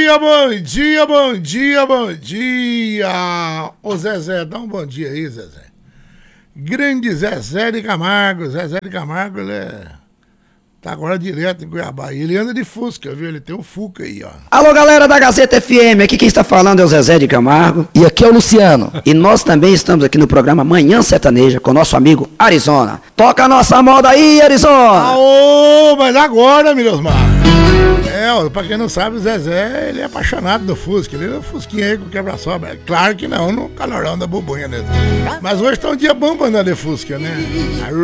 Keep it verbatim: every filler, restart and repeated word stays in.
dia, bom dia, bom dia, bom dia. Ô Zezé, dá um bom dia aí, Zezé. Grande Zezé de Camargo. Zezé de Camargo, ele é... tá agora direto em Cuiabá. E ele anda de Fusca, viu? Ele tem um Fuca aí, ó. Alô, galera da Gazeta F M. Aqui quem está falando é o Zezé de Camargo. E aqui é o Luciano. E nós também estamos aqui no programa Manhã Sertaneja com o nosso amigo Arizona. Toca a nossa moda aí, Arizona! Aô, mas agora, Milosmar. É, ó, pra quem não sabe, o Zezé, ele é apaixonado do Fusca. Ele é o Fusquinha aí com quebra-sobra. É claro que não, no calorão da bobunha, né? Mas hoje tá um dia bom pra andar de Fusca, né?